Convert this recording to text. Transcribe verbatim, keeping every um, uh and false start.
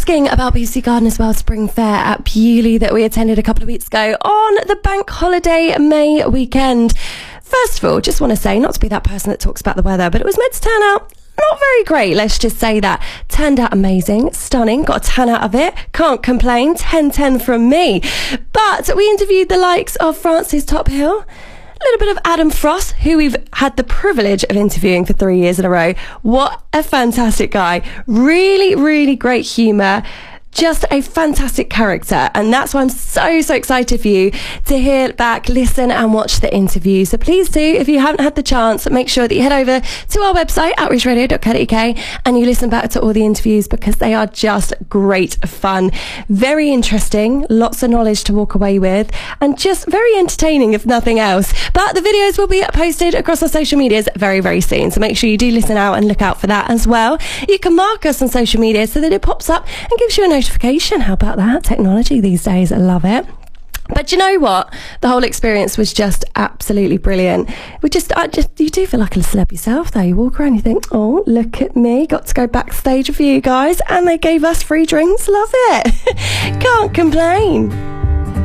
asking about B B C Gardeners World Spring Fair at Beaulieu that we attended a couple of weeks ago on the bank holiday May weekend. First of all, just want to say, not to be that person that talks about the weather, but it was meant to turn out not very great, let's just say that. Turned out amazing, stunning, got a tan out of it, can't complain, ten ten from me. But we interviewed the likes of Frances Tophill, a little bit of Adam Frost, who we've had the privilege of interviewing for three years in a row. What a fantastic guy. Really, really great humour. Just a fantastic character, and that's why I'm so so excited for you to hear back, listen and watch the interview. So please do, if you haven't had the chance, make sure that you head over to our website, outreach radio dot co dot uk, and you listen back to all the interviews, because they are just great fun, very interesting, lots of knowledge to walk away with, and just very entertaining if nothing else. But the videos will be posted across our social medias very very soon, so make sure you do listen out and look out for that as well. You can mark us on social media so that it pops up and gives you a notification. How about that? Technology these days, I love it. But you know what? The whole experience was just absolutely brilliant. We just, I just, you do feel like a celeb yourself, though. You walk around, you think, oh, look at me. Got to go backstage with you guys, and they gave us free drinks. Love it. Can't complain.